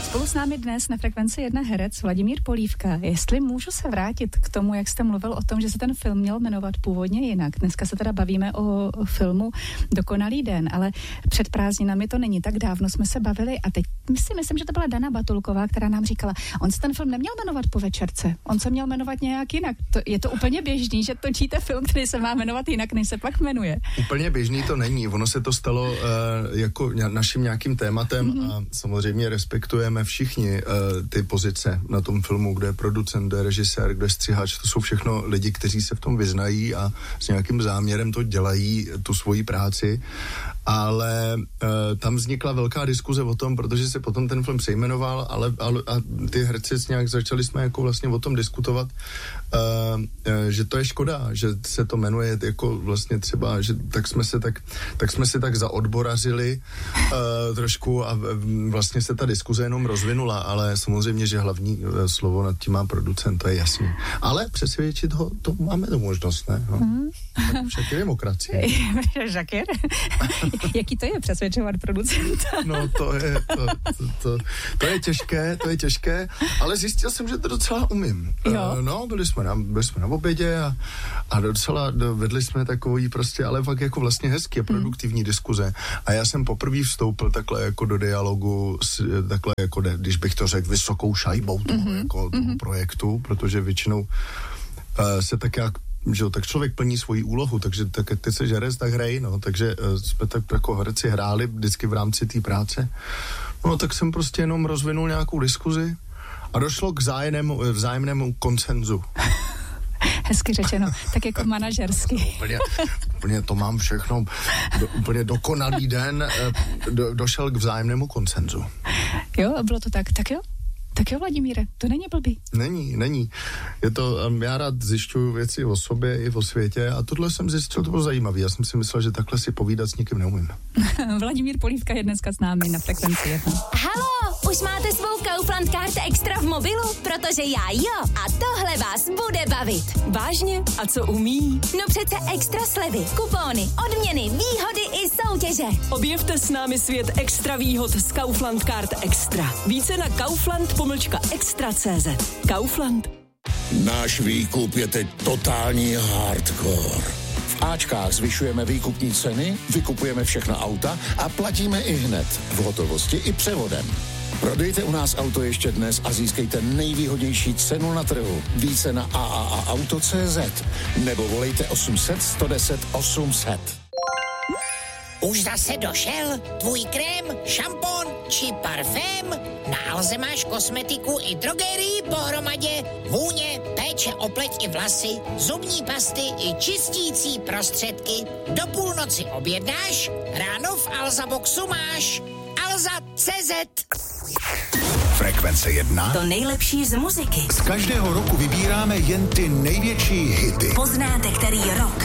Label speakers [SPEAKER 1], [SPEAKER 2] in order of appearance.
[SPEAKER 1] Spolu s námi dnes na Frekvenci 1 herec Vladimír Polívka. Jestli můžu se vrátit k tomu, jak jste mluvil o tom, že se ten film měl jmenovat původně jinak. Dneska se teda bavíme o filmu Dokonalý den, ale před prázdninami to není tak dávno, jsme se bavili a teď si myslím, že to byla Dana Batulková, která nám říkala, on se ten film neměl jmenovat Po večerce, on se měl jmenovat nějak jinak. Je to úplně běžný, že točíte film, který se má jmenovat jinak, než se pak jmenuje.
[SPEAKER 2] Úplně běžný to není, ono se to stalo jako naším nějakým tématem a samozřejmě respektujeme všichni ty pozice na tom filmu, kdo je producent, kdo je režisér, kdo je střihač, to jsou všechno lidi, kteří se v tom vyznají a s nějakým záměrem to dělají, tu svoji práci, ale tam vznikla velká diskuze o tom, protože se potom ten film přejmenoval, ale ty herci nějak začali jsme jako vlastně o tom diskutovat, že to je škoda, že se to jmenuje jako vlastně třeba, že tak jsme se tak zaodborařili trošku a vlastně se ta diskuze jenom rozvinula, ale samozřejmě, že hlavní slovo nad tím má producent, to je jasný. Ale přesvědčit ho, to máme tu možnost, ne? No. Však je demokracie.
[SPEAKER 1] Žakér? Jaký to je přesvědčovat producenta?
[SPEAKER 2] No to je těžké, ale zjistil jsem, že to docela umím. No, byli jsme na obědě a docela vedli jsme takový prostě, ale fakt jako vlastně hezký a produktivní diskuze. A já jsem poprvé vstoupil takhle jako do dialogu, takhle jako, když bych to řekl, vysokou šajbou toho projektu, protože většinou se tak jak že tak člověk plní svoji úlohu, takže tak ty seš herec, tak hrej, no, takže jsme tak jako herci hráli vždycky v rámci té práce. No, tak jsem prostě jenom rozvinul nějakou diskuzi a došlo k vzájemnému konsenzu.
[SPEAKER 1] Hezky řečeno, tak jako manažersky.
[SPEAKER 2] Úplně to mám všechno, úplně dokonalý den, došel k vzájemnému konsenzu.
[SPEAKER 1] Jo, a bylo to tak, tak jo? Tak jo, Vladimíre, to není blbý.
[SPEAKER 2] Není. Je to, já rád zjišťuju věci o sobě i o světě a tohle jsem zjistil, to bylo zajímavé. Já jsem si myslel, že takhle si povídat s nikým neumím.
[SPEAKER 1] Vladimír Polívka je dneska s námi na Frekvenci 1.
[SPEAKER 3] Haló, už máte svou Kaufland Card Extra v mobilu? Protože já jo a tohle vás bude bavit.
[SPEAKER 4] Vážně? A co umí?
[SPEAKER 3] No přece extra slevy, kupóny, odměny, výhody i soutěže.
[SPEAKER 4] Objevte s námi svět extra výhod z Kaufland Card Extra. Více na kaufland.extra.cz. Kaufland.
[SPEAKER 5] Náš výkup je teď totální hardcore. V Ačkách zvyšujeme výkupní ceny, vykupujeme všechna auta a platíme i hned, v hotovosti i převodem. Prodejte u nás auto ještě dnes a získejte nejvýhodnější cenu na trhu. Více na AAAauto.cz nebo volejte 800 110 800.
[SPEAKER 6] Už zase došel tvůj krém, šampon či parfém? Na Alze máš kosmetiku i drogerii pohromadě, vůně, péče o pleť i vlasy, zubní pasty i čistící prostředky. Do půlnoci objednáš, ráno v Alza Boxu máš. Alza.cz.
[SPEAKER 7] Frekvence 1.
[SPEAKER 3] To nejlepší z muziky.
[SPEAKER 7] Z každého roku vybíráme jen ty největší hity.
[SPEAKER 3] Poznáte, který rok